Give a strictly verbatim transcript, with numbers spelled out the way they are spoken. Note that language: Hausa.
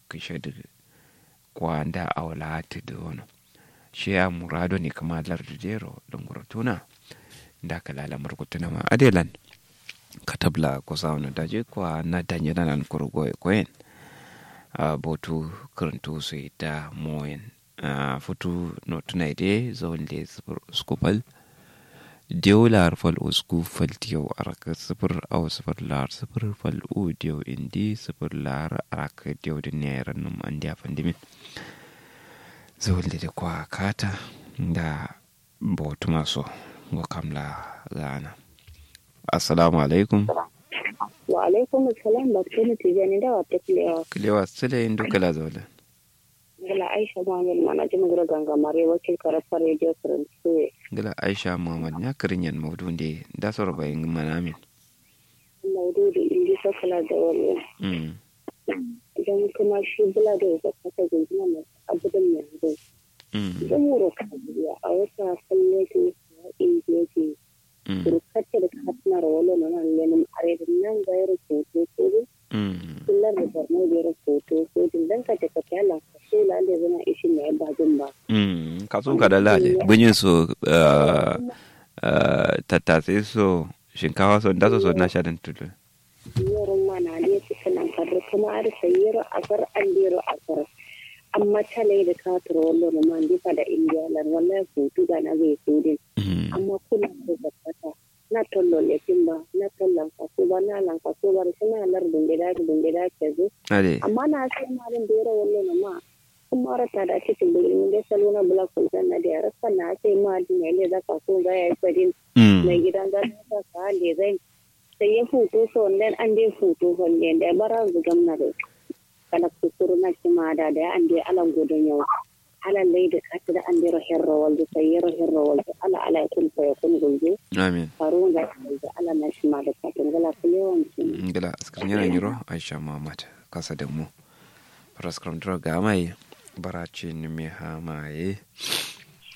kishe da kwanda awla ta dono shi ya murado ne kama lardero lungurtuna da kala lamar kutuna ma adelan katabla ko sauna daje kwa na danye nan kurgo koyen a botu kuruntu sai da moyen a futu no tunaide zonde skupal diyo lar fal usku fal diyo araka sifir aw sifir lar sifir fal u diyo indi sifir lar araka diyo da nera num andiya fandimin zonde da kwa kata da botu maso go kamla gana. Assalamu alaikum. Wa alaikum assalam bakini tijani da wata kilewa. Kilewa sile indu kala zola. Gala Aisha Muhammad mana jima gura ganga mare wakil karafar radio Faransuwe. Gala Aisha Muhammad ya kirinyan maudunde da soro bayin manamin. Maududu indi sakala da wani. Mm. Idan kuma shi bula da ya kasa gajina mai abudan yanzu. Mm. Idan wuro ka biya a wata kalle ke inda yake. Kurkata da kasnar wala na lenin are da nan ga yaro ko ko ko. Mm. Kullar da barno da yaro ko ko ko dan ka ta kala ka sai lalle zana ishi ne ba jin ba. Mm. Ka so ka da lalle bunyin so tattase so shinkawa so da so na shadan tudu. Yaron mana ne su sanan kadar kuma ar sayiro asar andiro asar. Amma tale da ka turo wallo na man difa da indiya lan wallahi ko tuga na zai so din. Amma kuna da zakata na tollo le kimba na tollan ka ko ba na lan ka ko ba sina lar dunge da dunge da ke zo amma na sai ma din dero wallo na ma kuma rata da ce tun bin da salona black hole na da rasa na sai ma din ne da ka so ga yayi fadin mai gidan da ka ka le zai sai ya futo so wannan an dai futo wannan da bara zugam na da kana kusuru na kima da da an dai alan godon yau ala leydi katida andiro herrowolde so yero herrowolde ala ala kun ko kun golde amin farunga ala nashima da katin gala kulewan gala askrinya nyiro Aisha Muhammad kasa da mu raskram droga mai barace ni me hamaye